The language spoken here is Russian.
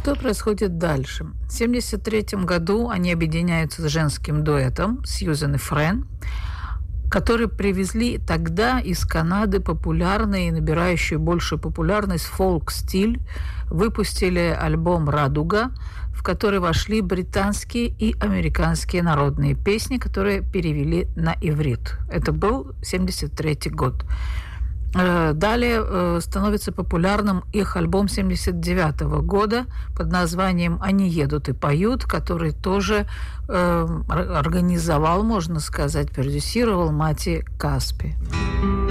что происходит дальше? В 1973 году они объединяются с женским дуэтом Сьюзен и Френ, которые привезли тогда из Канады популярный и набирающий большую популярность фолк-стиль, выпустили альбом «Радуга», в который вошли британские и американские народные песни, которые перевели на иврит. Это был 1973 год. Далее становится популярным их альбом 1979 года под названием «Они едут и поют», который тоже организовал, можно сказать, продюсировал Мати Каспи.